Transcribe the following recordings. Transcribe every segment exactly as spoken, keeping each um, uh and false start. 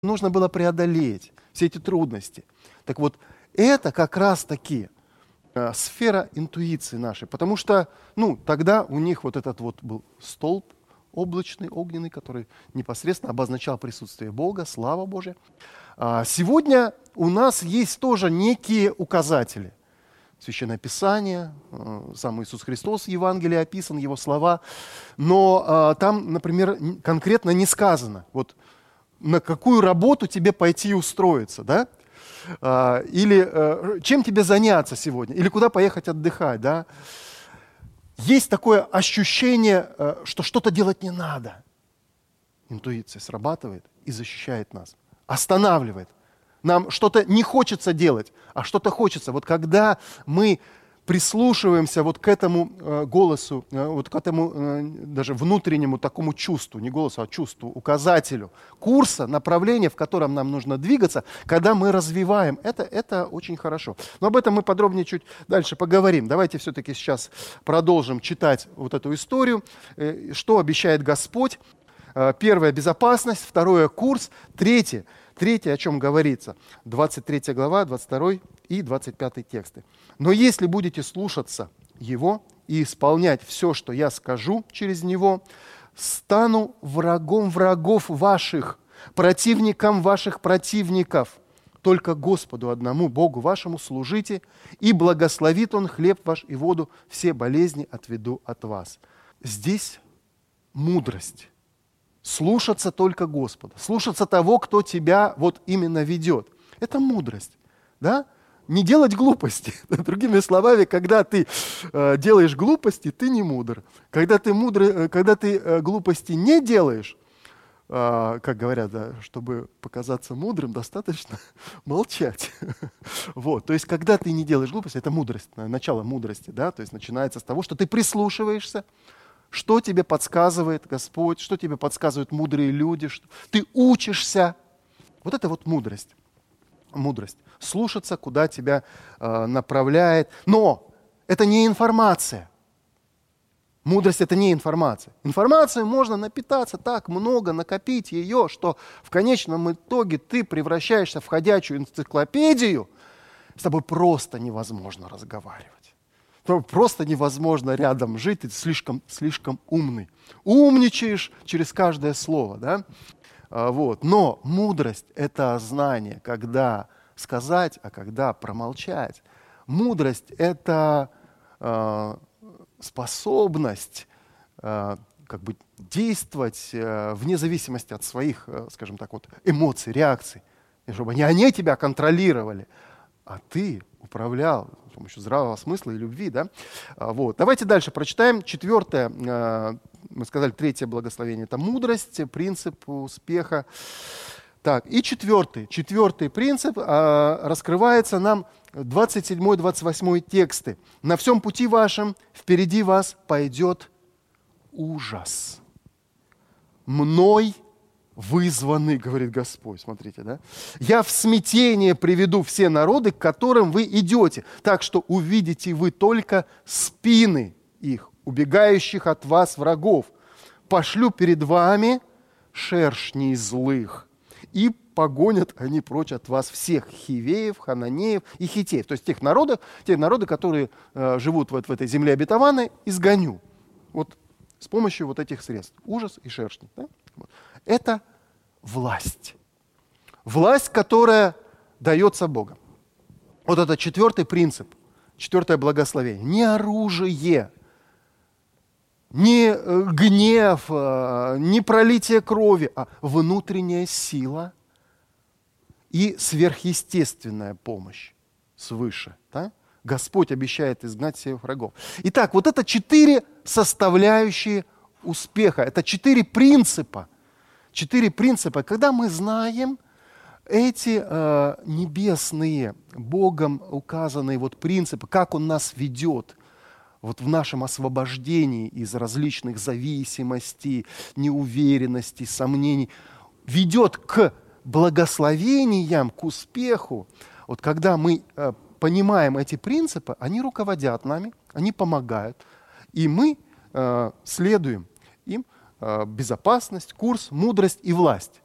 нужно было преодолеть все эти трудности. Так вот, это как раз-таки э, сфера интуиции нашей, потому что, ну, тогда у них вот этот вот был столб облачный, огненный, который непосредственно обозначал присутствие Бога, слава Божья. А сегодня у нас есть тоже некие указатели. Священное Писание, э, сам Иисус Христос в Евангелии описан, Его слова, но э, там, например, конкретно не сказано, вот на какую работу тебе пойти и устроиться, да? А, или э, чем тебе заняться сегодня, или куда поехать отдыхать, да? Есть такое ощущение, э, что что-то делать не надо. Интуиция срабатывает и защищает нас, останавливает. Нам что-то не хочется делать, а что-то хочется. Вот когда мы прислушиваемся вот к этому э, голосу, э, вот к этому э, даже внутреннему такому чувству, не голосу, а чувству, указателю курса, направления, в котором нам нужно двигаться, когда мы развиваем, это, это очень хорошо. Но об этом мы подробнее чуть дальше поговорим. Давайте все-таки сейчас продолжим читать вот эту историю, э, что обещает Господь. Э, первое – безопасность, второе – курс, третье – Третье, о чем говорится, двадцать третья глава, двадцать второй и двадцать пятый тексты. «Но если будете слушаться Его и исполнять все, что я скажу через Него, стану врагом врагов ваших, противником ваших противников. Только Господу одному, Богу вашему, служите, и благословит Он хлеб ваш и воду, все болезни отведу от вас». Здесь мудрость. Слушаться только Господа, слушаться того, кто тебя вот именно ведет. Это мудрость, да? Не делать глупости. Другими словами, когда ты э, делаешь глупости, ты не мудр. Когда ты, мудрый, когда ты э, глупости не делаешь, э, как говорят, да, чтобы показаться мудрым, достаточно молчать. Вот. То есть, когда ты не делаешь глупости, это мудрость, начало мудрости, да? То есть начинается с того, что ты прислушиваешься, что тебе подсказывает Господь, что тебе подсказывают мудрые люди, что ты учишься. Вот это вот мудрость. Мудрость. Слушаться, куда тебя э, направляет. Но это не информация. Мудрость – это не информация. Информацию можно напитаться так много, накопить ее, что в конечном итоге ты превращаешься в ходячую энциклопедию. С тобой просто невозможно разговаривать. Просто невозможно рядом жить, ты слишком, слишком умный. Умничаешь через каждое слово, да? А, вот. Но мудрость – это знание, когда сказать, а когда промолчать. Мудрость – это э, способность э, как бы действовать э, вне зависимости от своих, э, скажем так, вот, эмоций, реакций. И чтобы не они тебя контролировали, а ты управлял с помощью здравого смысла и любви. Да? Вот. Давайте дальше прочитаем. Четвертое, мы сказали, третье благословение – это мудрость, принцип успеха. Так, и четвертый, четвертый принцип а, раскрывается нам двадцать седьмой двадцать восьмой тексты. «На всем пути вашем впереди вас пойдет ужас. Мной вызваны, говорит Господь». Смотрите, да? «Я в смятение приведу все народы, к которым вы идете, так что увидите вы только спины их, убегающих от вас врагов. Пошлю перед вами шершней злых, и погонят они прочь от вас всех хивеев, хананеев и хитеев». То есть тех народов, те народы, которые э, живут вот в этой земле обетованной, изгоню. Вот с помощью вот этих средств. Ужас и шершни. Да? Вот. Это власть. Власть, которая дается Богом. Вот это четвертый принцип, четвертое благословение. Не оружие, не гнев, не пролитие крови, а внутренняя сила и сверхъестественная помощь свыше. Да? Господь обещает изгнать всех врагов. Итак, вот это четыре составляющие успеха, это четыре принципа. Четыре принципа, когда мы знаем эти э, небесные, Богом указанные вот принципы, как Он нас ведет вот в нашем освобождении из различных зависимостей, неуверенностей, сомнений, ведет к благословениям, к успеху. Вот когда мы э, понимаем эти принципы, они руководят нами, они помогают, и мы э, следуем им. Безопасность, курс, мудрость и власть.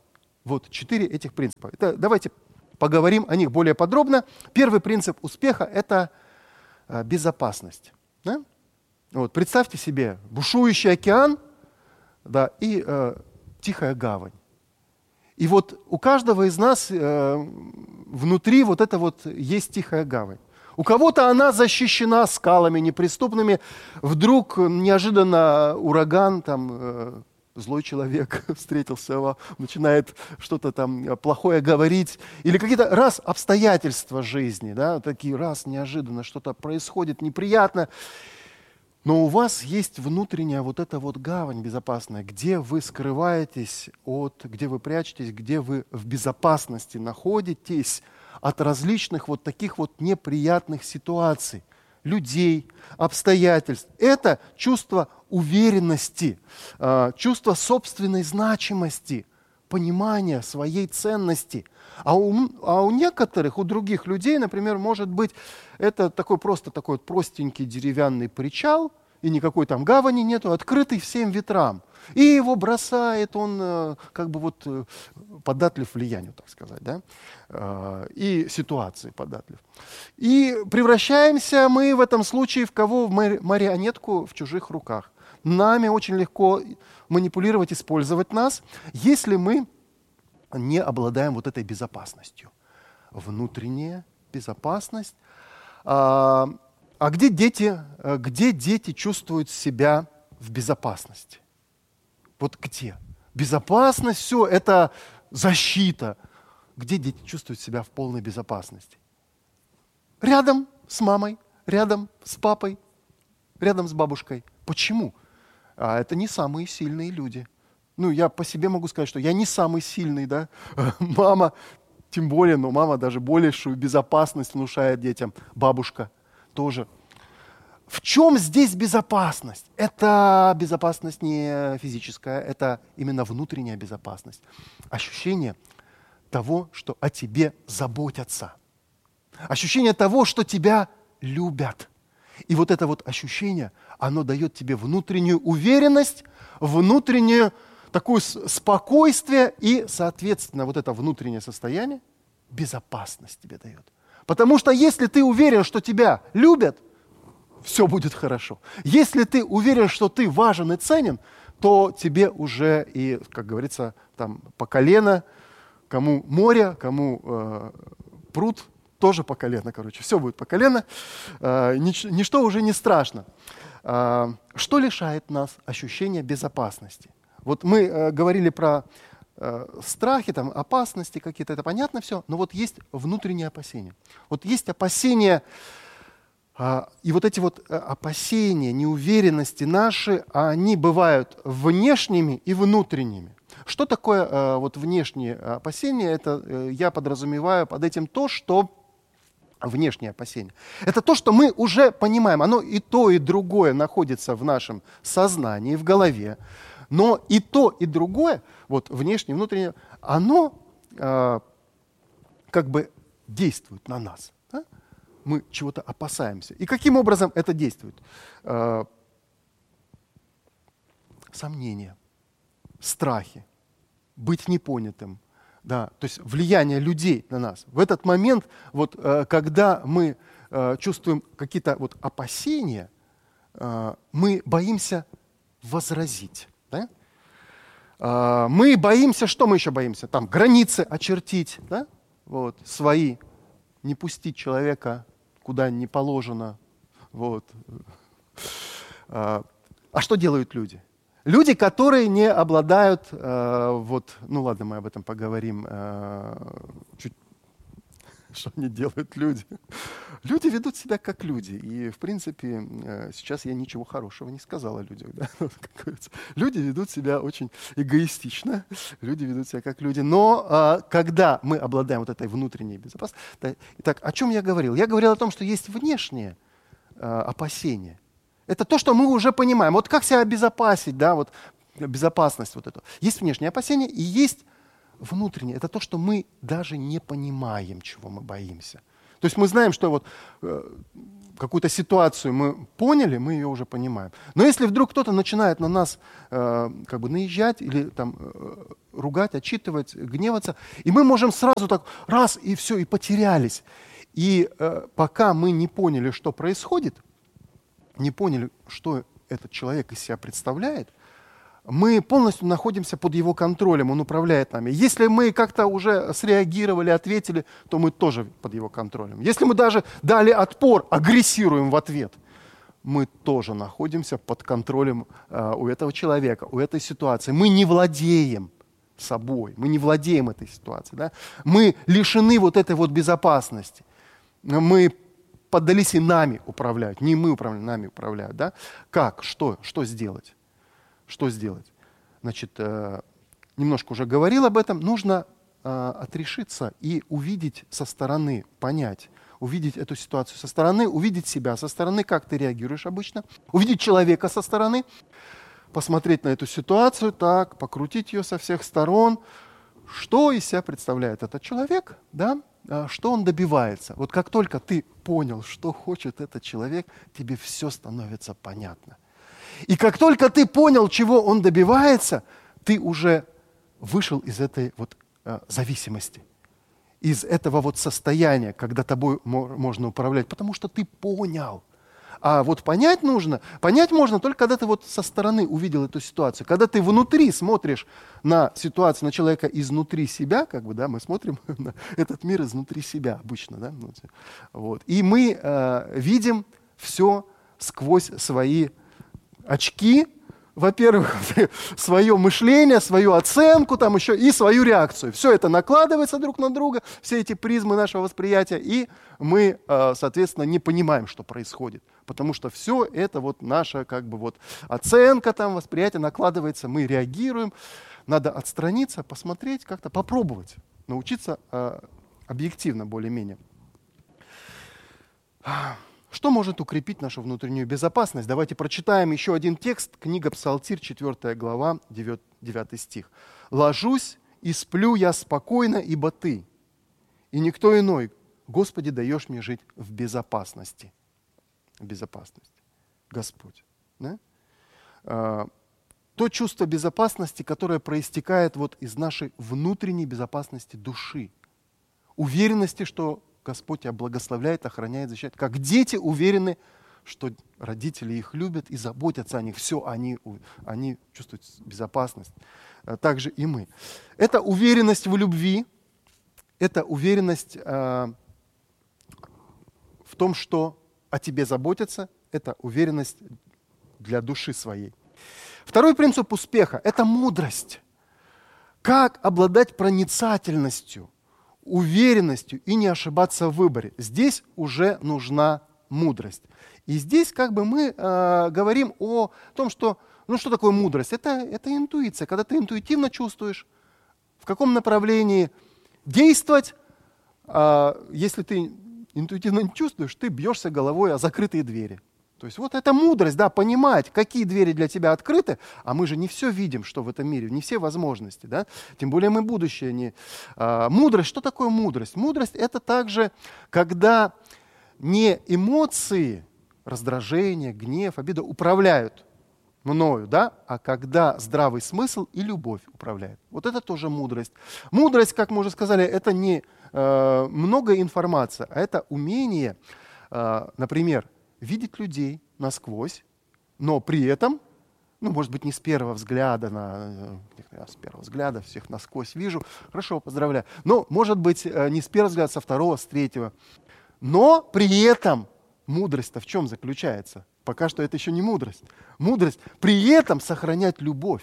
Вот четыре этих принципа. Это, давайте поговорим о них более подробно. Первый принцип успеха – это э, безопасность. Да? Вот, представьте себе бушующий океан, да, и э, тихая гавань. И вот у каждого из нас э, внутри вот это вот есть тихая гавань. У кого-то она защищена скалами неприступными. Вдруг неожиданно ураган, там, э, злой человек встретился, начинает что-то там плохое говорить. Или какие-то раз обстоятельства жизни, да, такие раз неожиданно что-то происходит неприятно. Но у вас есть внутренняя вот эта вот гавань безопасная, где вы скрываетесь от, где вы прячетесь, где вы в безопасности находитесь от различных вот таких вот неприятных ситуаций, людей, обстоятельств. Это чувство уверенности, чувство собственной значимости, понимания своей ценности. А у, а у некоторых, у других людей, например, может быть, это такой просто такой вот простенький деревянный причал, и никакой там гавани нету, открытый всем ветрам. И его бросает, он как бы вот податлив влиянию, так сказать, да? И ситуации податлив. И превращаемся мы в этом случае в кого? В марионетку в чужих руках. Нами очень легко манипулировать, использовать нас, если мы не обладаем вот этой безопасностью. Внутренняя безопасность. А, а где дети, где дети чувствуют себя в безопасности? Вот где? Безопасность, все, это защита. Где дети чувствуют себя в полной безопасности? Рядом с мамой, рядом с папой, рядом с бабушкой. Почему? А это не самые сильные люди. Ну, я по себе могу сказать, что я не самый сильный, да. Мама, тем более, но мама даже большую безопасность внушает детям. Бабушка тоже. В чем здесь безопасность? Это безопасность не физическая, это именно внутренняя безопасность. Ощущение того, что о тебе заботятся. Ощущение того, что тебя любят. И вот это вот ощущение, оно дает тебе внутреннюю уверенность, внутреннее такое спокойствие и, соответственно, вот это внутреннее состояние безопасность тебе дает. Потому что если ты уверен, что тебя любят, все будет хорошо. Если ты уверен, что ты важен и ценен, то тебе уже и, как говорится, там по колено, кому море, кому э, пруд, тоже по колено, короче, все будет по колено, э, нич, ничто уже не страшно. Э, что лишает нас ощущения безопасности? Вот мы э, говорили про э, страхи, там, опасности какие-то, это понятно все, но вот есть внутренние опасения. Вот есть опасения, э, и вот эти вот опасения, неуверенности наши, они бывают внешними и внутренними. Что такое э, вот внешние опасения? Это э, я подразумеваю под этим то, что внешние опасения. Это то, что мы уже понимаем. Оно и то, и другое находится в нашем сознании, в голове. Но и то, и другое, вот внешнее, внутреннее, оно э, как бы действует на нас. Да? Мы чего-то опасаемся. И каким образом это действует? Э, сомнения, страхи, быть непонятым, да, то есть влияние людей на нас. В этот момент, вот, э, когда мы э, чувствуем какие-то вот опасения, э, мы боимся возразить. Да? Э, мы боимся, что мы еще боимся? Там границы очертить, да? Вот, свои, не пустить человека куда не положено. Вот. Э, а что делают люди? Люди, которые не обладают, э, вот, ну ладно, мы об этом поговорим, э, чуть, что они делают люди. Люди ведут себя как люди, и, в принципе, э, сейчас я ничего хорошего не сказал о людях. Да? Люди ведут себя очень эгоистично, люди ведут себя как люди, но э, когда мы обладаем вот этой внутренней безопасностью, да, итак, о чем я говорил? Я говорил о том, что есть внешние э, опасения. Это то, что мы уже понимаем. Вот как себя обезопасить, да, вот безопасность вот эту. Есть внешние опасения и есть внутренние. Это то, что мы даже не понимаем, чего мы боимся. То есть мы знаем, что вот э, какую-то ситуацию мы поняли, мы ее уже понимаем. Но если вдруг кто-то начинает на нас э, как бы наезжать или там э, ругать, отчитывать, гневаться, и мы можем сразу так раз и все, и потерялись. И э, пока мы не поняли, что происходит, не поняли, что этот человек из себя представляет, мы полностью находимся под его контролем, он управляет нами. Если мы как-то уже среагировали, ответили, то мы тоже под его контролем. Если мы даже дали отпор, агрессируем в ответ, мы тоже находимся под контролем э, у этого человека, у этой ситуации. Мы не владеем собой, мы не владеем этой ситуацией. Да? Мы лишены вот этой вот безопасности. Мы поддались и нами управляют, не мы управляем, нами управляют. Да? Как? Что? Что сделать? Что сделать? Значит, э, немножко уже говорил об этом. Нужно э, отрешиться и увидеть со стороны, понять, увидеть эту ситуацию со стороны, увидеть себя со стороны, как ты реагируешь обычно, увидеть человека со стороны, посмотреть на эту ситуацию, так, покрутить ее со всех сторон, что из себя представляет этот человек, да? э, что он добивается. Вот как только ты понял, что хочет этот человек, тебе все становится понятно. И как только ты понял, чего он добивается, ты уже вышел из этой вот э, зависимости, из этого вот состояния, когда тобой мо- можно управлять, потому что ты понял. А вот понять нужно, понять можно только когда ты вот со стороны увидел эту ситуацию, когда ты внутри смотришь на ситуацию, на человека изнутри себя, как бы, да, мы смотрим на этот мир изнутри себя обычно, да, вот, и мы э, видим все сквозь свои очки, во-первых, свое мышление, свою оценку, там еще и свою реакцию. Все это накладывается друг на друга, все эти призмы нашего восприятия, и мы, соответственно, не понимаем, что происходит. Потому что все это вот наша как бы вот оценка, там, восприятие накладывается, мы реагируем. Надо отстраниться, посмотреть, как-то попробовать, научиться объективно более-менее. Что может укрепить нашу внутреннюю безопасность? Давайте прочитаем еще один текст. Книга Псалтирь, четвёртая глава, девятый стих. «Ложусь и сплю я спокойно, ибо Ты, и никто иной, Господи, даешь мне жить в безопасности». В безопасности. Господь. Да? А, то чувство безопасности, которое проистекает вот из нашей внутренней безопасности души. Уверенности, что Господь тебя благословляет, охраняет, защищает. Как дети уверены, что родители их любят и заботятся о них. Все, они, они чувствуют безопасность. Также и мы. Это уверенность в любви, это уверенность э, в том, что о тебе заботятся, это уверенность для души своей. Второй принцип успеха – это мудрость. Как обладать проницательностью, уверенностью и не ошибаться в выборе. Здесь уже нужна мудрость. И здесь как бы мы э, говорим о том, что, ну что такое мудрость? Это, это интуиция, когда ты интуитивно чувствуешь, в каком направлении действовать. Э, если ты интуитивно не чувствуешь, ты бьешься головой о закрытые двери. То есть вот это мудрость, да, понимать, какие двери для тебя открыты, а мы же не все видим, что в этом мире, не все возможности, да, тем более мы будущее не... А, мудрость, что такое мудрость? Мудрость — это также, когда не эмоции, раздражение, гнев, обида управляют мною, да, а когда здравый смысл и любовь управляют. Вот это тоже мудрость. Мудрость, как мы уже сказали, это не э, много информации, а это умение, э, например, видеть людей насквозь, но при этом, ну, может быть, не с первого взгляда, на, с первого взгляда всех насквозь вижу, хорошо, поздравляю, но, может быть, не с первого взгляда, со второго, с третьего. Но при этом мудрость-то в чем заключается? Пока что это еще не мудрость. Мудрость при этом сохранять любовь,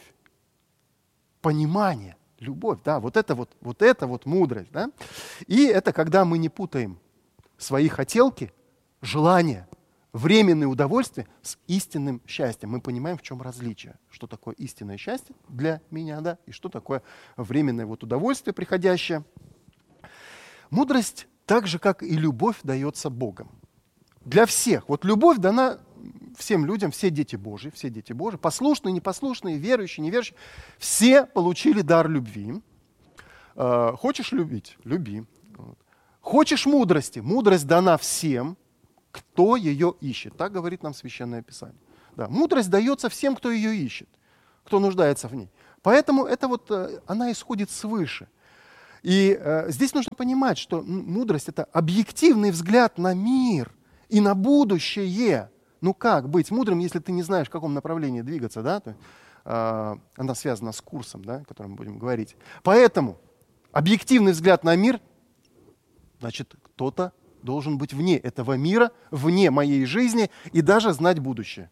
понимание, любовь, да, вот это вот, вот это вот мудрость, да. И это когда мы не путаем свои хотелки, желания, временные удовольствия с истинным счастьем. Мы понимаем, в чем различие. Что такое истинное счастье для меня, да, и что такое временное вот удовольствие приходящее. Мудрость, так же, как и любовь, дается Богом. Для всех. Вот любовь дана всем людям, все дети Божьи, все дети Божьи, послушные, непослушные, верующие, неверующие, все получили дар любви. Хочешь любить? Люби. Хочешь мудрости? Мудрость дана всем, кто ее ищет. Так говорит нам Священное Писание. Да, мудрость дается всем, кто ее ищет, кто нуждается в ней. Поэтому это вот, она исходит свыше. И э, здесь нужно понимать, что мудрость — это объективный взгляд на мир и на будущее. Ну как быть мудрым, если ты не знаешь, в каком направлении двигаться, да? То, э, она связана с курсом, да, о котором мы будем говорить. Поэтому объективный взгляд на мир, значит, кто-то должен быть вне этого мира, вне моей жизни и даже знать будущее.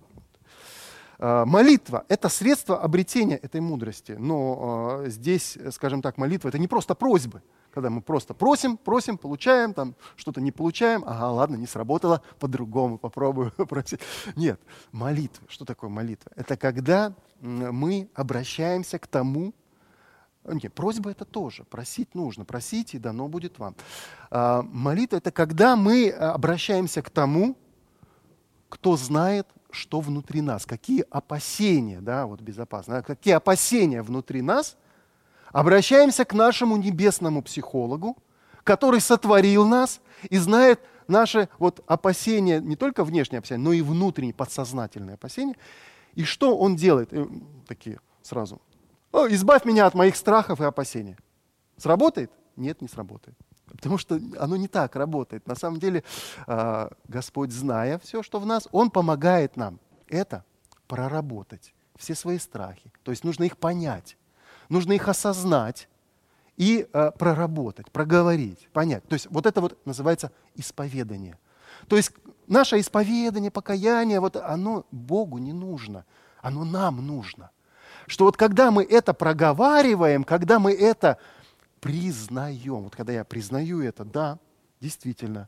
Молитва — это средство обретения этой мудрости. Но э, здесь, скажем так, молитва — это не просто просьбы. Когда мы просто просим, просим, получаем, там что-то не получаем. Ага, ладно, не сработало, по-другому попробую просить. Нет, молитва. Что такое молитва? Это когда мы обращаемся к тому. Нет, просьба — это тоже. Просить нужно. Просите, и дано будет вам. А, молитва — это когда мы обращаемся к тому, кто знает, что внутри нас, какие опасения, да, вот безопасно, какие опасения внутри нас, обращаемся к нашему небесному психологу, который сотворил нас и знает наши вот опасения, не только внешние опасения, но и внутренние, подсознательные опасения. И что он делает? И такие сразу. О, избавь меня от моих страхов и опасений. Сработает? Нет, не сработает. Потому что оно не так работает. На самом деле Господь, зная все, что в нас, Он помогает нам это проработать, все свои страхи. То есть нужно их понять, нужно их осознать и проработать, проговорить, понять. То есть вот это вот называется исповедание. То есть наше исповедание, покаяние, вот оно Богу не нужно, оно нам нужно. Что вот когда мы это проговариваем, когда мы это признаем. Вот когда я признаю это, да, действительно.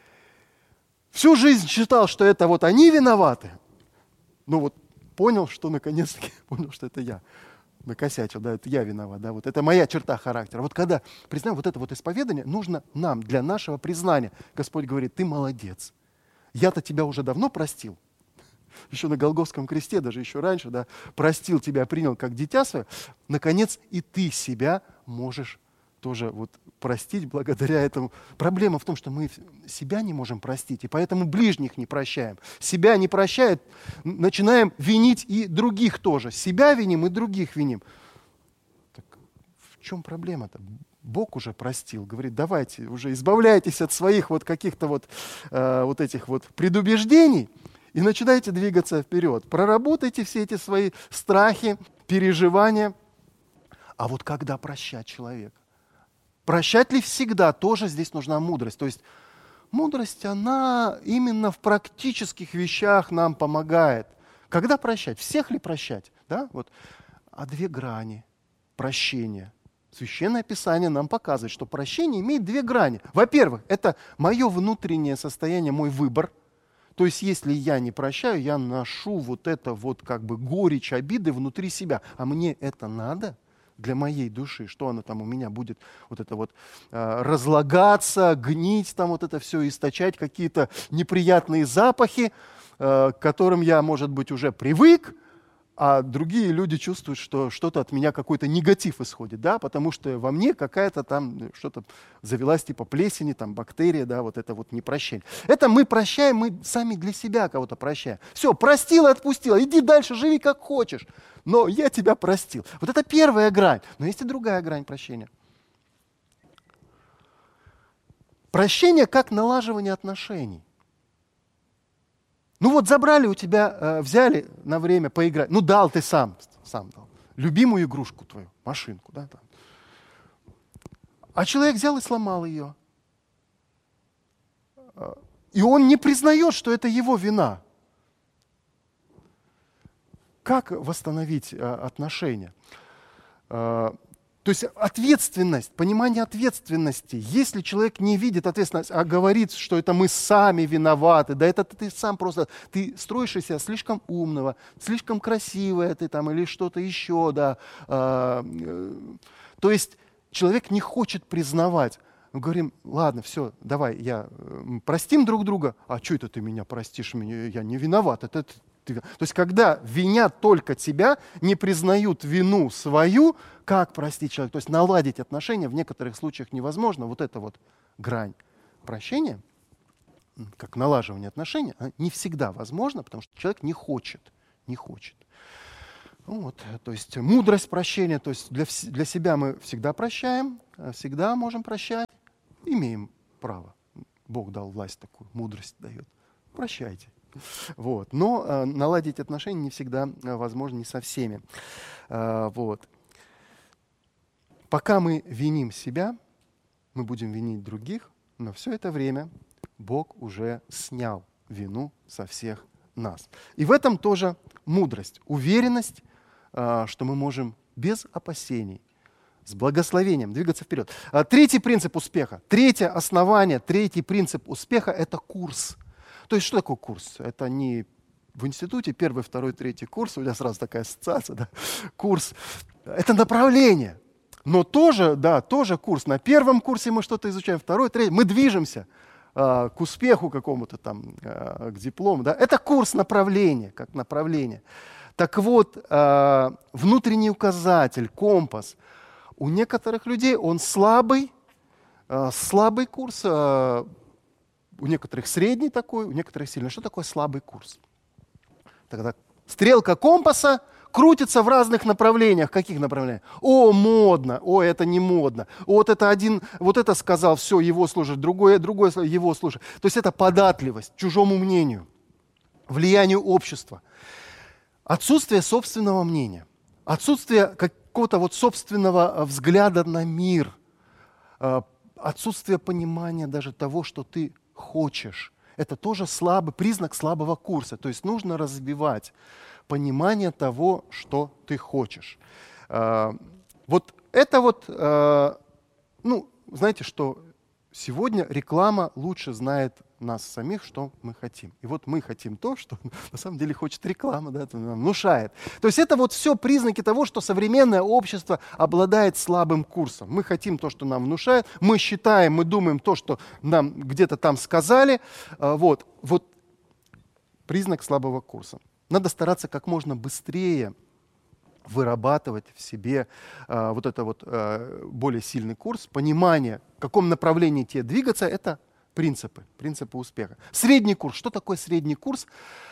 Всю жизнь считал, что это вот они виноваты. Ну вот понял, что наконец-таки понял, что это я накосячил, да, это я виноват, да, вот это моя черта характера. Вот когда признаем вот это вот исповедание, нужно нам для нашего признания. Господь говорит, ты молодец. Я-то тебя уже давно простил. Еще на Голгофском кресте, даже еще раньше, да, простил тебя, принял как дитя свое. Наконец и ты себя можешь тоже вот простить благодаря этому. Проблема в том, что мы себя не можем простить, и поэтому ближних не прощаем. Себя не прощают, начинаем винить и других тоже. Себя виним и других виним. Так в чем проблема-то? Бог уже простил, говорит, давайте уже избавляйтесь от своих вот каких-то вот, э, вот этих вот предубеждений и начинайте двигаться вперед. Проработайте все эти свои страхи, переживания. А вот когда прощать человека? Прощать ли всегда? Тоже здесь нужна мудрость. То есть мудрость, она именно в практических вещах нам помогает. Когда прощать? Всех ли прощать? Да? Вот. А две грани прощения. Священное Писание нам показывает, что прощение имеет две грани. Во-первых, это мое внутреннее состояние, мой выбор. То есть если я не прощаю, я ношу вот это вот как бы горечь обиды внутри себя. А мне это надо? Для моей души, что она там у меня будет вот это вот э, разлагаться, гнить, там вот это все источать, какие-то неприятные запахи, э, к которым я, может быть, уже привык, а другие люди чувствуют, что что-то от меня, какой-то негатив исходит, да, потому что во мне какая-то там что-то завелась типа плесени, там бактерия, да, вот это вот непрощение. Это мы прощаем, мы сами для себя кого-то прощаем. Все, простил и отпустил, иди дальше, живи как хочешь, но я тебя простил. Вот это первая грань, но есть и другая грань прощения. Прощение как налаживание отношений. Ну вот забрали у тебя, э, взяли на время поиграть. Ну дал ты сам, сам дал. Любимую игрушку твою, машинку. Да, там. А человек взял и сломал ее. И он не признает, что это его вина. Как восстановить э, отношения? Э, То есть ответственность, понимание ответственности. Если человек не видит ответственность, а говорит, что это мы сами виноваты, да это ты сам просто, ты строишь из себя слишком умного, слишком красивая ты там или что-то еще, да. А, то есть человек не хочет признавать. Мы говорим, ладно, все, давай, я, простим друг друга. А что это ты меня простишь? Я не виноват, это ты виноват. То есть когда винят только тебя, не признают вину свою, как простить человека? То есть наладить отношения в некоторых случаях невозможно. Вот эта вот грань прощения, как налаживание отношений, не всегда возможно, потому что человек не хочет, не хочет. Вот, то есть мудрость прощения, то есть для, для себя мы всегда прощаем, всегда можем прощать, имеем право. Бог дал власть такую, мудрость дает. Прощайте. Вот. Но э, наладить отношения не всегда э, возможно, не со всеми. Э, вот. Пока мы виним себя, мы будем винить других, но все это время Бог уже снял вину со всех нас. И в этом тоже мудрость, уверенность, э, что мы можем без опасений, с благословением двигаться вперед. А третий принцип успеха, третье основание, третий принцип успеха – это курс. То есть что такое курс? Это не в институте первый, второй, третий курс, у меня сразу такая ассоциация, да? Курс. Это направление, но тоже, да, тоже курс. На первом курсе мы что-то изучаем, второй, третий, мы движемся э, к успеху какому-то там, э, к диплому. Да? Это курс направления, как направление. Так вот, э, внутренний указатель, компас, у некоторых людей он слабый, э, слабый курс, э, у некоторых средний такой, у некоторых сильный. Что такое слабый курс? Тогда стрелка компаса крутится в разных направлениях. Каких направлениях? О, модно, о, это не модно. О, вот это один, вот это сказал, все, его слушать, другое, другое, его слушать. То есть это податливость чужому мнению, влиянию общества. Отсутствие собственного мнения, отсутствие какого-то вот собственного взгляда на мир, отсутствие понимания даже того, что ты хочешь. Это тоже слабый признак слабого курса. То есть нужно развивать понимание того, что ты хочешь. Вот это вот, ну, знаете, что сегодня реклама лучше знает нас самих, что мы хотим. И вот мы хотим то, что на самом деле хочет реклама, да, нам внушает. То есть это вот все признаки того, что современное общество обладает слабым курсом. Мы хотим то, что нам внушает, мы считаем, мы думаем то, что нам где-то там сказали. Вот, вот признак слабого курса. Надо стараться как можно быстрее вырабатывать в себе э, вот это вот э, более сильный курс, понимание, в каком направлении тебе двигаться, это принципы, принципы успеха. Средний курс. Что такое средний курс?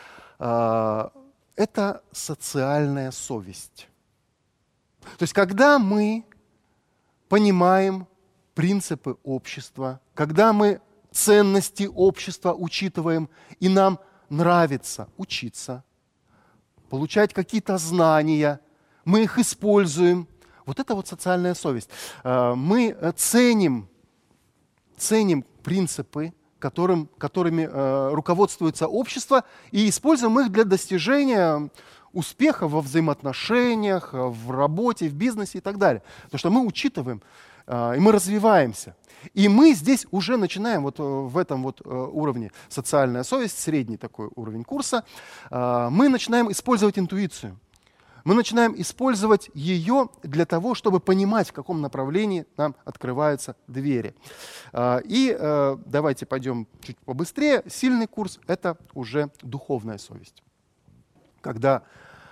Э, это социальная совесть. То есть когда мы понимаем принципы общества, когда мы ценности общества учитываем, и нам нравится учиться, получать какие-то знания, мы их используем. Вот это вот социальная совесть. Мы ценим, ценим принципы, которым, которыми руководствуется общество, и используем их для достижения успеха во взаимоотношениях, в работе, в бизнесе и так далее. Потому что мы учитываем, и мы развиваемся. И мы здесь уже начинаем вот в этом вот уровне социальная совесть, средний такой уровень курса, мы начинаем использовать интуицию. Мы начинаем использовать ее для того, чтобы понимать, в каком направлении нам открываются двери. И давайте пойдем чуть побыстрее. Сильный курс – это уже духовная совесть. Когда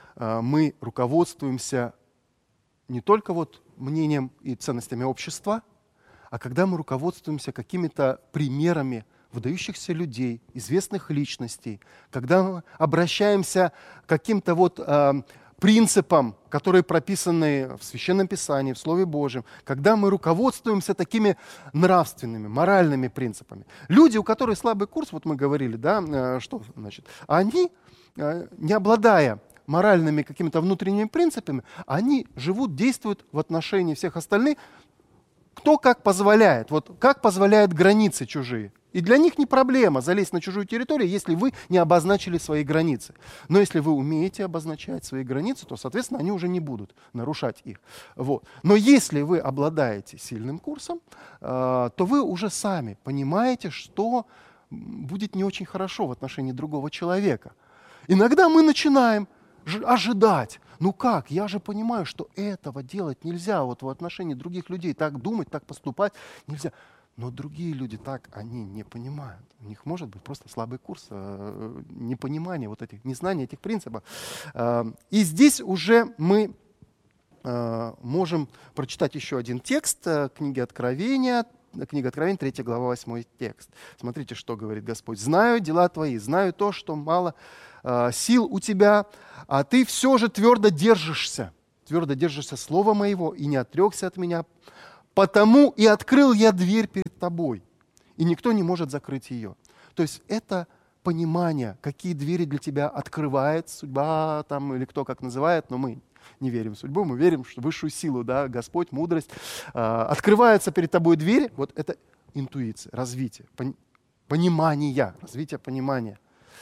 мы руководствуемся не только вот мнением и ценностями общества, а когда мы руководствуемся какими-то примерами выдающихся людей, известных личностей, когда мы обращаемся к каким-то вот э, принципам, которые прописаны в Священном Писании, в Слове Божьем, когда мы руководствуемся такими нравственными, моральными принципами. Люди, у которых слабый курс, вот мы говорили, да, э, что значит, они, э, не обладая моральными какими-то внутренними принципами, они живут, действуют в отношении всех остальных, кто как позволяет, вот как позволяют границы чужие. И для них не проблема залезть на чужую территорию, если вы не обозначили свои границы. Но если вы умеете обозначать свои границы, то, соответственно, они уже не будут нарушать их. Вот. Но если вы обладаете сильным курсом, э, то вы уже сами понимаете, что будет не очень хорошо в отношении другого человека. Иногда мы начинаем ожидать. Ну как? Я же понимаю, что этого делать нельзя вот в отношении других людей. Так думать, так поступать нельзя. Но другие люди так, они не понимают. У них может быть просто слабый курс, э, непонимание вот этих, незнание этих принципов. Э, и здесь уже мы э, можем прочитать еще один текст э, книги Откровения, книга Откровения, третья глава, восьмой текст. Смотрите, что говорит Господь. «Знаю дела твои, знаю то, что мало э, сил у тебя, а ты все же твердо держишься, твердо держишься слова моего и не отрекся от меня. Потому и открыл я дверь перед тобой, и никто не может закрыть ее». То есть это понимание, какие двери для тебя открывает судьба там, или кто как называет, но мы не верим в судьбу, мы верим в высшую силу, да, Господь, мудрость. Э, открывается перед тобой дверь, вот это интуиция, развитие, пон, понимание, развитие понимания.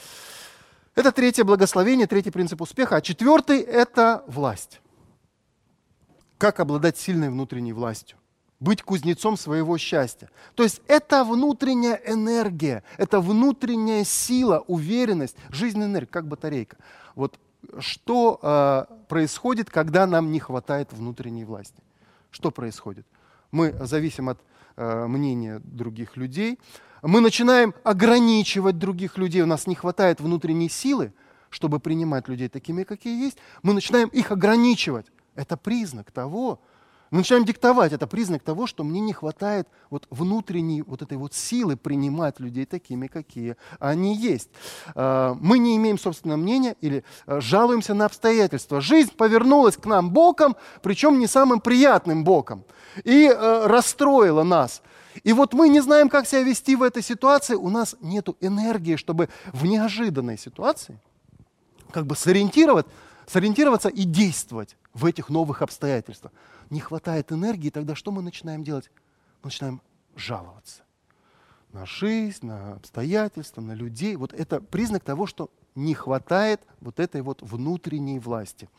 Это третье благословение, третий принцип успеха. А четвертый – это власть. Как обладать сильной внутренней властью? Быть кузнецом своего счастья. То есть это внутренняя энергия, это внутренняя сила, уверенность, жизненная энергия, как батарейка. Вот что э, происходит, когда нам не хватает внутренней власти? Что происходит? Мы зависим от э, мнения других людей, мы начинаем ограничивать других людей, у нас не хватает внутренней силы, чтобы принимать людей такими, какие есть, мы начинаем их ограничивать. Это признак того, мы начинаем диктовать, это признак того, что мне не хватает вот внутренней вот этой вот силы принимать людей такими, какие они есть. Мы не имеем собственного мнения или жалуемся на обстоятельства. Жизнь повернулась к нам боком, причем не самым приятным боком, и расстроила нас. И вот мы не знаем, как себя вести в этой ситуации, у нас нет энергии, чтобы в неожиданной ситуации как бы сориентировать, сориентироваться и действовать в этих новых обстоятельствах. Не хватает энергии, тогда что мы начинаем делать? Мы начинаем жаловаться на жизнь, на обстоятельства, на людей. Вот это признак того, что не хватает вот этой вот внутренней власти.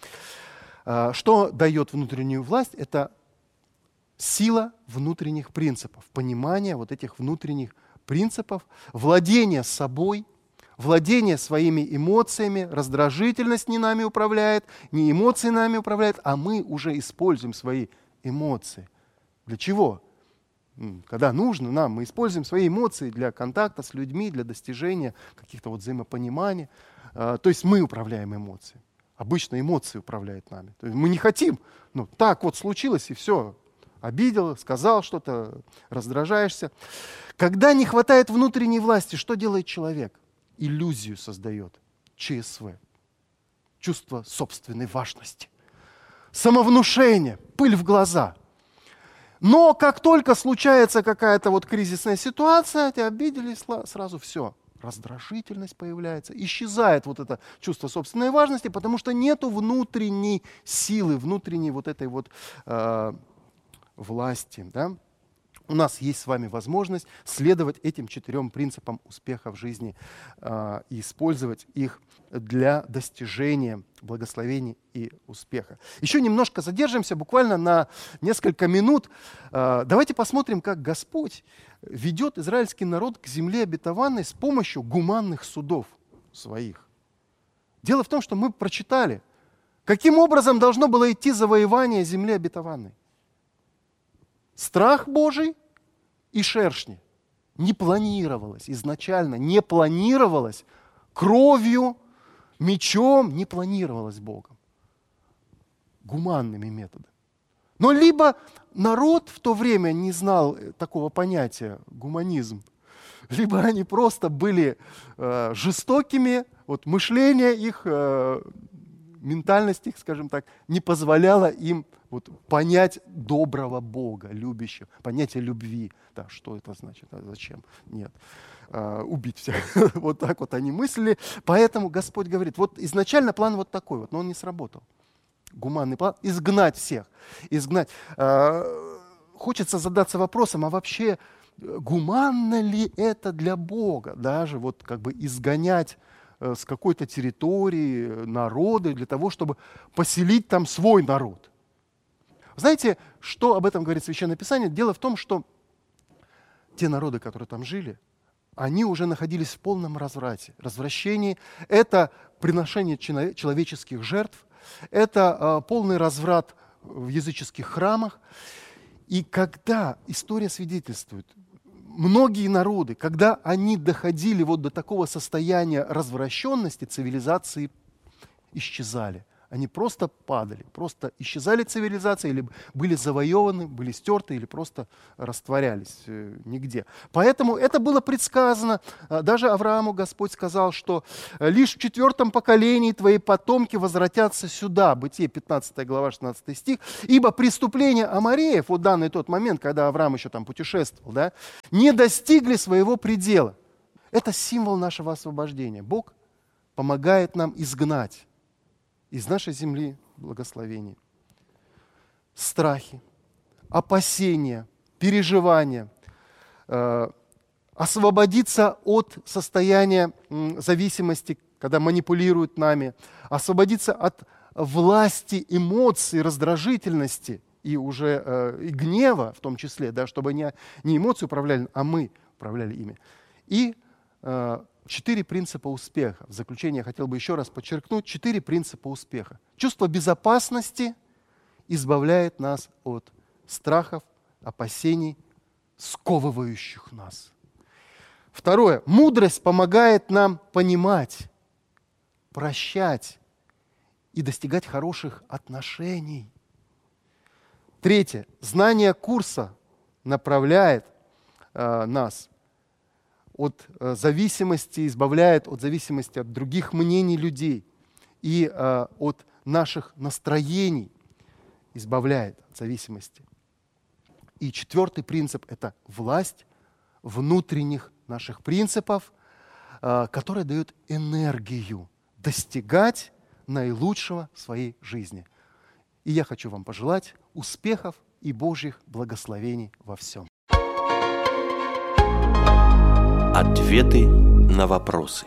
Что дает внутреннюю власть? Это сила внутренних принципов, понимание вот этих внутренних принципов, владение собой, владение своими эмоциями, раздражительность не нами управляет, не эмоции нами управляют, а мы уже используем свои эмоции. Для чего? Когда нужно нам, мы используем свои эмоции для контакта с людьми, для достижения каких-то вот взаимопониманий. То есть мы управляем эмоциями. Обычно эмоции управляют нами. То есть мы не хотим, ну так вот случилось и все. Обидел, сказал что-то, раздражаешься. Когда не хватает внутренней власти, что делает человек? Иллюзию создает. ЧСВ. Чувство собственной важности. Самовнушение. Пыль в глаза. Но как только случается какая-то вот кризисная ситуация, тебя обидели, сразу все. Раздражительность появляется. Исчезает вот это чувство собственной важности, потому что нету внутренней силы, внутренней вот этой вот э, власти. Да? У нас есть с вами возможность следовать этим четырем принципам успеха в жизни э, и использовать их для достижения благословений и успеха. Еще немножко задержимся, буквально на несколько минут. Э, давайте посмотрим, как Господь ведет израильский народ к земле обетованной с помощью гуманных судов своих. Дело в том, что мы прочитали, каким образом должно было идти завоевание земли обетованной. Страх Божий и шершни. Не планировалось изначально, не планировалось кровью, мечом, не планировалось Богом. Гуманными методами. Но либо народ в то время не знал такого понятия гуманизм, либо они просто были э, жестокими, вот мышление их, э, ментальность их, скажем так, не позволяла им вот понять доброго Бога, любящего, понятие любви. Да, что это значит, а зачем? Нет. А, убить всех. Вот так вот они мыслили. Поэтому Господь говорит, вот изначально план вот такой вот, но он не сработал. Гуманный план – изгнать всех. Изгнать. А, хочется задаться вопросом, а вообще гуманно ли это для Бога? Даже вот как бы изгонять с какой-то территории народы для того, чтобы поселить там свой народ. Знаете, что об этом говорит Священное Писание? Дело в том, что те народы, которые там жили, они уже находились в полном разврате. Развращении – это приношение человеческих жертв, это э, полный разврат в языческих храмах. И когда история свидетельствует, многие народы, когда они доходили вот до такого состояния развращенности, цивилизации исчезали. Они просто падали, просто исчезали цивилизации, или были завоеваны, были стерты, или просто растворялись э, нигде. Поэтому это было предсказано. Даже Аврааму Господь сказал, что лишь в четвертом поколении твои потомки возвратятся сюда. Бытие пятнадцатая глава, шестнадцатый стих. Ибо преступления амореев, вот данный тот момент, когда Авраам еще там путешествовал, да, не достигли своего предела. Это символ нашего освобождения. Бог помогает нам изгнать из нашей земли благословений страхи, опасения, переживания, э, освободиться от состояния м, зависимости, когда манипулируют нами, освободиться от власти эмоций, раздражительности и уже э, и гнева в том числе, да, чтобы не, не эмоции управляли, а мы управляли ими. И э, Четыре принципа успеха. В заключение я хотел бы еще раз подчеркнуть. Четыре принципа успеха. Чувство безопасности избавляет нас от страхов, опасений, сковывающих нас. Второе. Мудрость помогает нам понимать, прощать и достигать хороших отношений. Третье. Знание курса направляет э, нас от э, зависимости, избавляет от зависимости от других мнений людей и э, от наших настроений, избавляет от зависимости. И четвертый принцип – это власть внутренних наших принципов, э, которая дает энергию достигать наилучшего в своей жизни. И я хочу вам пожелать успехов и Божьих благословений во всем. Ответы на вопросы.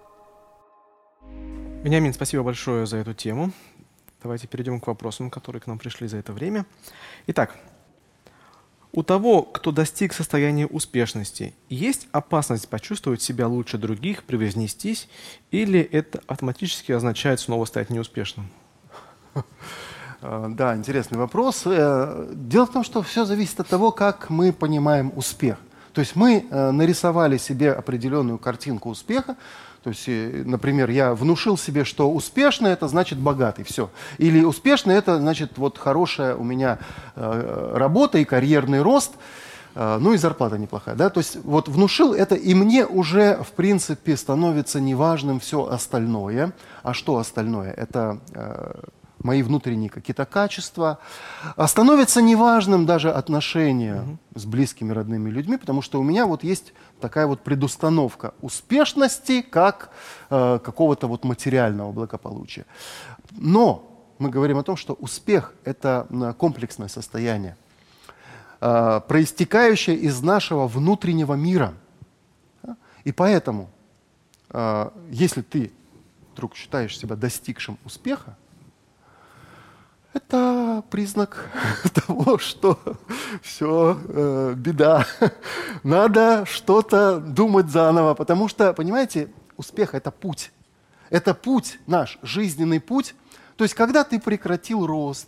Вениамин, спасибо большое за эту тему. Давайте перейдем к вопросам, которые к нам пришли за это время. Итак, у того, кто достиг состояния успешности, есть опасность почувствовать себя лучше других, превознестись, или это автоматически означает снова стать неуспешным? Да, интересный вопрос. Дело в том, что все зависит от того, как мы понимаем успех. То есть мы э, нарисовали себе определенную картинку успеха. То есть, э, например, я внушил себе, что успешный – это значит богатый, все. Или успешный – это значит вот хорошая у меня э, работа и карьерный рост, э, ну и зарплата неплохая. Да? То есть вот внушил это, и мне уже, в принципе, становится неважным все остальное. А что остальное? Это э, мои внутренние какие-то качества. А становится неважным даже отношения mm-hmm. с близкими, родными людьми, потому что у меня вот есть такая вот предустановка успешности как э, какого-то вот материального благополучия. Но мы говорим о том, что успех – это комплексное состояние, э, проистекающее из нашего внутреннего мира. И поэтому, э, если ты вдруг считаешь себя достигшим успеха, это признак того, что все, э, беда. Надо что-то думать заново, потому что, понимаете, успех – это путь. Это путь наш, жизненный путь. То есть, когда ты прекратил рост,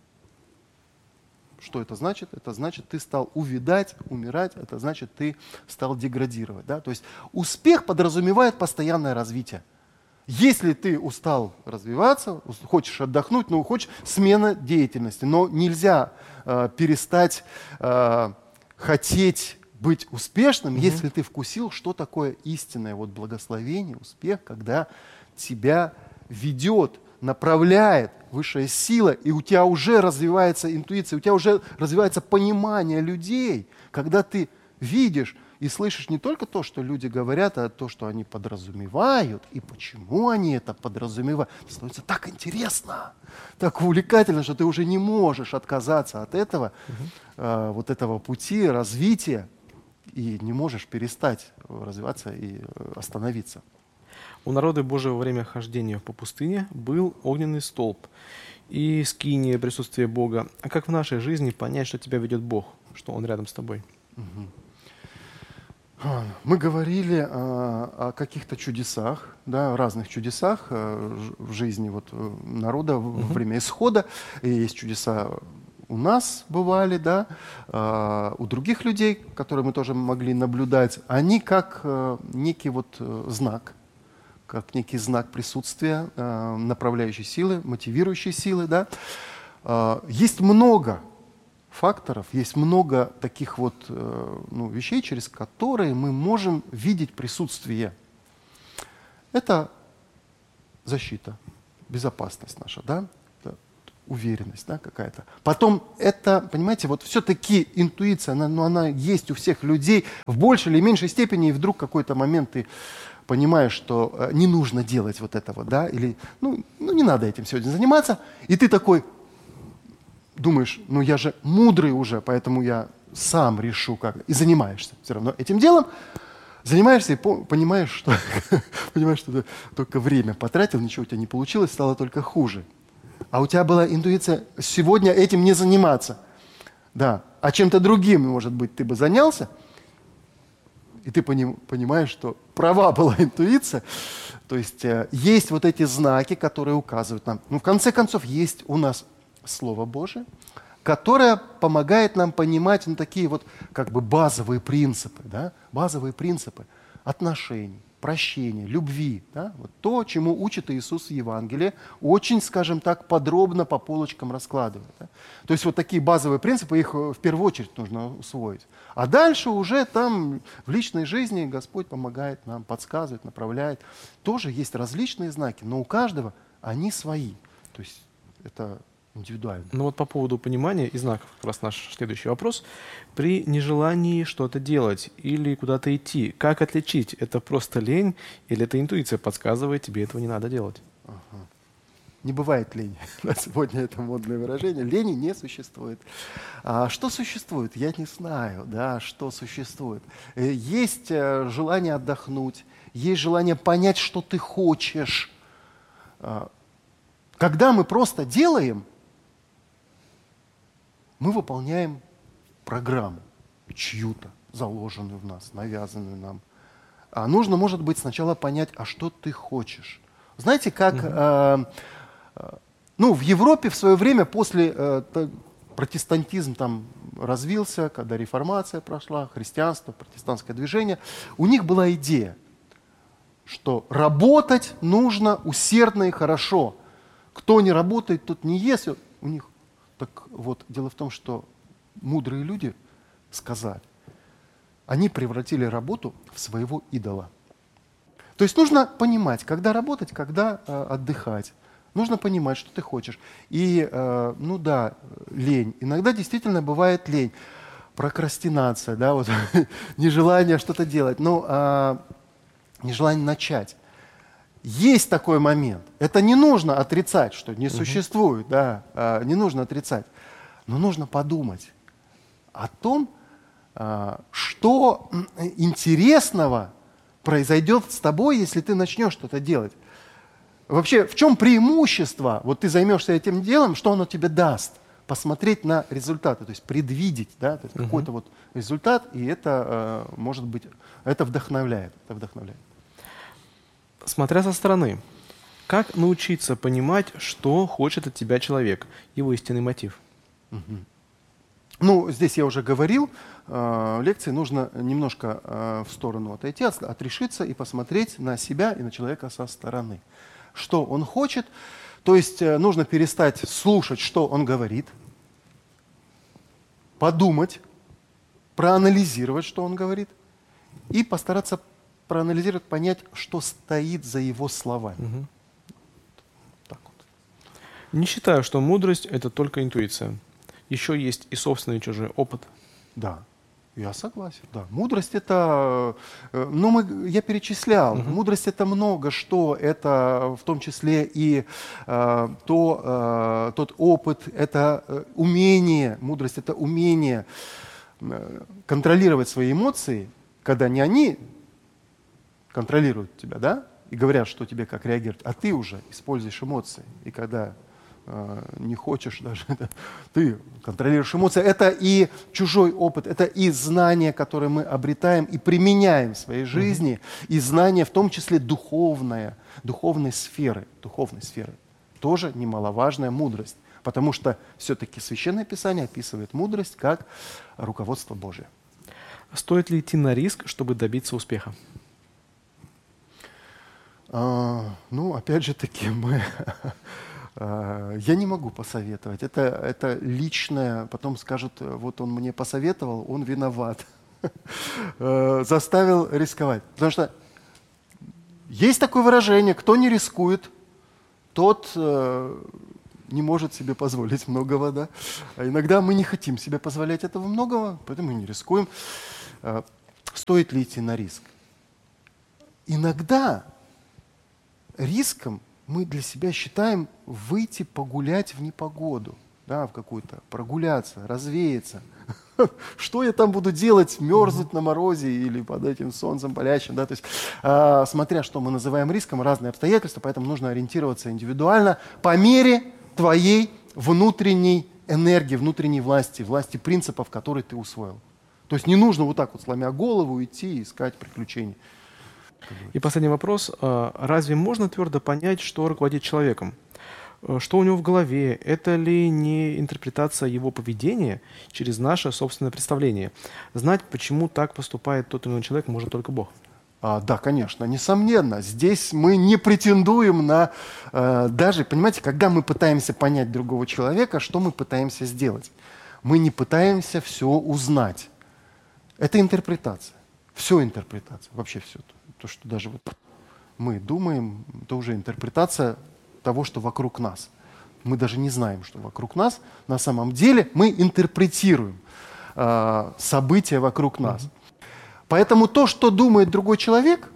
что это значит? Это значит, ты стал увядать, умирать, это значит, ты стал деградировать. Да? То есть, успех подразумевает постоянное развитие. Если ты устал развиваться, хочешь отдохнуть, ну, хочешь смена деятельности, но нельзя э, перестать э, хотеть быть успешным, mm-hmm. если ты вкусил, что такое истинное вот благословение, успех, когда тебя ведет, направляет высшая сила, и у тебя уже развивается интуиция, у тебя уже развивается понимание людей, когда ты видишь и слышишь не только то, что люди говорят, а то, что они подразумевают, и почему они это подразумевают. Это становится так интересно, так увлекательно, что ты уже не можешь отказаться от этого, угу. э, вот этого пути развития, и не можешь перестать развиваться и остановиться. У народа Божьего во время хождения по пустыне был огненный столб и скиния, присутствие Бога. А как в нашей жизни понять, что тебя ведет Бог, что Он рядом с тобой? Угу. Мы говорили о, о каких-то чудесах, да, разных чудесах в жизни вот народа во время исхода. И есть чудеса у нас бывали, да, э, у других людей, которые мы тоже могли наблюдать, они как э, некий вот э, знак, как некий знак присутствия, э, направляющей силы, мотивирующей силы. Да. Э, есть много факторов, есть много таких вот э, ну, вещей, через которые мы можем видеть присутствие. Это защита, безопасность наша, да? Это уверенность, да, какая-то. Потом это, понимаете, вот все-таки интуиция, она, ну, она есть у всех людей в большей или меньшей степени, и вдруг в какой-то момент ты понимаешь, что э, не нужно делать вот этого, да, или ну, ну не надо этим сегодня заниматься, и ты такой думаешь, ну я же мудрый уже, поэтому я сам решу, как, и занимаешься все равно этим делом, занимаешься и по- понимаешь, что, понимаешь, что ты только время потратил, ничего у тебя не получилось, стало только хуже. А у тебя была интуиция сегодня этим не заниматься. Да. А чем-то другим, может быть, ты бы занялся, и ты поним, понимаешь, что права была интуиция. То есть э, есть вот эти знаки, которые указывают нам. Ну, в конце концов, есть у нас Слово Божие, которое помогает нам понимать ну, такие вот как бы базовые принципы, да? Базовые принципы отношений, прощения, любви. Да? Вот то, чему учит Иисус в Евангелии, очень, скажем так, подробно по полочкам раскладывает. Да? То есть вот такие базовые принципы, их в первую очередь нужно усвоить. А дальше уже там в личной жизни Господь помогает нам, подсказывает, направляет. Тоже есть различные знаки, но у каждого они свои. То есть это индивидуально. Ну вот по поводу понимания и знаков, как раз наш следующий вопрос. При нежелании что-то делать или куда-то идти, как отличить, это просто лень или это интуиция подсказывает, тебе этого не надо делать? Ага. Не бывает лени. На сегодня это модное выражение. Лени не существует. А что существует? Я не знаю, да, что существует. Есть желание отдохнуть, есть желание понять, что ты хочешь. Когда мы просто делаем, мы выполняем программу чью-то, заложенную в нас, навязанную нам. А нужно, может быть, сначала понять, а что ты хочешь. Знаете, как mm-hmm. э, э, ну, в Европе в свое время после э, то, протестантизм там развился, когда реформация прошла, христианство, протестантское движение, у них была идея, что работать нужно усердно и хорошо. Кто не работает, тот не ест. У них так вот, дело в том, что мудрые люди сказали, они превратили работу в своего идола. То есть нужно понимать, когда работать, когда э, отдыхать. Нужно понимать, что ты хочешь. И, э, ну да, лень. Иногда действительно бывает лень. Прокрастинация, да, вот нежелание что-то делать. Ну, э, нежелание начать. Есть такой момент. Это не нужно отрицать, что не существует, да, э, не нужно отрицать. Но нужно подумать о том, э, что интересного произойдет с тобой, если ты начнешь что-то делать. Вообще, в чем преимущество? Вот ты займешься этим делом, что оно тебе даст? Посмотреть на результаты, то есть предвидеть, да, то есть uh-huh. какой-то вот результат, и это, э, может быть, это вдохновляет, это вдохновляет. Смотря со стороны, как научиться понимать, что хочет от тебя человек, его истинный мотив? Угу. Ну, здесь я уже говорил, э, в лекции нужно немножко э, в сторону отойти, от, отрешиться и посмотреть на себя и на человека со стороны. Что он хочет, то есть э, нужно перестать слушать, что он говорит, подумать, проанализировать, что он говорит, и постараться проанализировать, понять, что стоит за его словами. Угу. Так вот. Не считаю, что мудрость — это только интуиция. Еще есть и собственный чужой опыт. Да, я согласен. Да. Мудрость — это, ну, мы, я перечислял, угу. мудрость — это много что, это в том числе и э, то, э, тот опыт, это э, умение, мудрость — это умение э, контролировать свои эмоции, когда не они контролируют тебя, да, и говорят, что тебе как реагировать, а ты уже используешь эмоции. И когда э, не хочешь даже, ты контролируешь эмоции. Это и чужой опыт, это и знания, которые мы обретаем и применяем в своей жизни, mm-hmm. и знания, в том числе духовная, духовной сферы, духовной сферы. Тоже немаловажная мудрость. Потому что все-таки Священное Писание описывает мудрость как руководство Божие. Стоит ли идти на риск, чтобы добиться успеха? А, ну, опять же таки, мы, а, я не могу посоветовать. Это, это личное. Потом скажут, вот он мне посоветовал, он виноват. Заставил рисковать. Потому что есть такое выражение: кто не рискует, тот э, не может себе позволить многого. Да? А иногда мы не хотим себе позволять этого многого, поэтому мы не рискуем. А, стоит ли идти на риск? Иногда риском мы для себя считаем выйти погулять в непогоду, да, в какую-то, прогуляться, развеяться. Что я там буду делать, мерзнуть на морозе или под этим солнцем палящим, да, то есть, э, смотря что мы называем риском, разные обстоятельства, поэтому нужно ориентироваться индивидуально по мере твоей внутренней энергии, внутренней власти, власти принципов, которые ты усвоил. То есть не нужно вот так вот, сломя голову, идти и искать приключений. И последний вопрос. Разве можно твердо понять, что руководит человеком? Что у него в голове? Это ли не интерпретация его поведения через наше собственное представление? Знать, почему так поступает тот или иной человек, может только Бог. А, да, конечно, несомненно. Здесь мы не претендуем на... Э, даже, понимаете, когда мы пытаемся понять другого человека, что мы пытаемся сделать? Мы не пытаемся все узнать. Это интерпретация. Все интерпретация. Вообще все. То, что даже вот мы думаем, это уже интерпретация того, что вокруг нас. Мы даже не знаем, что вокруг нас. На самом деле мы интерпретируем э, события вокруг нас. Mm-hmm. Поэтому то, что думает другой человек,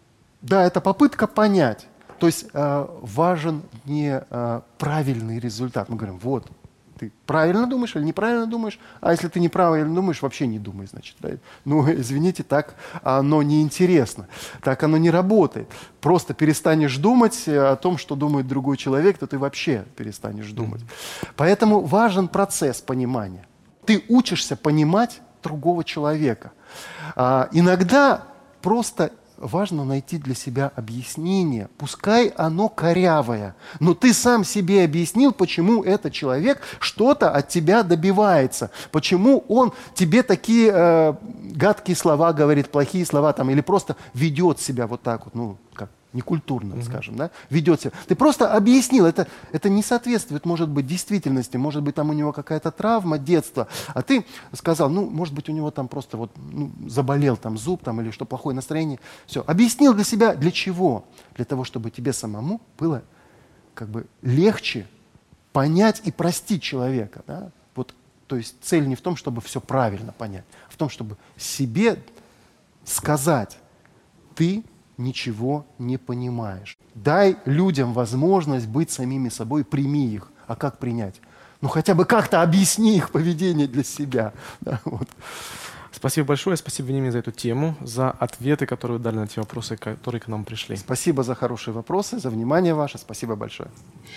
да, это попытка понять. То есть э, важен не э, правильный результат. Мы говорим, вот, ты правильно думаешь или неправильно думаешь, а если ты неправильно думаешь, вообще не думай, значит. Да? Ну, извините, так оно неинтересно, так оно не работает. Просто перестанешь думать о том, что думает другой человек, то ты вообще перестанешь думать. Mm-hmm. Поэтому важен процесс понимания. Ты учишься понимать другого человека. А, иногда просто важно найти для себя объяснение, пускай оно корявое, но ты сам себе объяснил, почему этот человек что-то от тебя добивается, почему он тебе такие э, гадкие слова говорит, плохие слова, там, или просто ведет себя вот так вот, ну, как некультурно, mm-hmm. скажем, да, ведет себя. Ты просто объяснил, это, это не соответствует, может быть, действительности, может быть, там у него какая-то травма детства, а ты сказал, ну, может быть, у него там просто вот ну, заболел там зуб там, или что, плохое настроение. Все, объяснил для себя, для чего? Для того, чтобы тебе самому было как бы легче понять и простить человека. Да? Вот, то есть цель не в том, чтобы все правильно понять, а в том, чтобы себе сказать, ты ничего не понимаешь. Дай людям возможность быть самими собой, прими их. А как принять? Ну, хотя бы как-то объясни их поведение для себя. Да, вот. Спасибо большое, спасибо, Вениамин, за эту тему, за ответы, которые вы дали на те вопросы, которые к нам пришли. Спасибо за хорошие вопросы, за внимание ваше. Спасибо большое.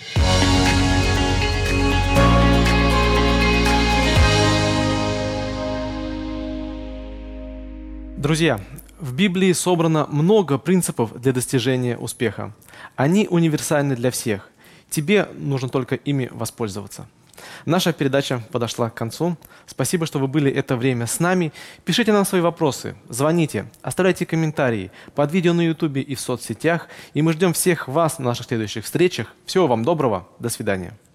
Друзья, в Библии собрано много принципов для достижения успеха. Они универсальны для всех. Тебе нужно только ими воспользоваться. Наша передача подошла к концу. Спасибо, что вы были это время с нами. Пишите нам свои вопросы, звоните, оставляйте комментарии под видео на Ютубе и в соцсетях. И мы ждем всех вас на наших следующих встречах. Всего вам доброго. До свидания.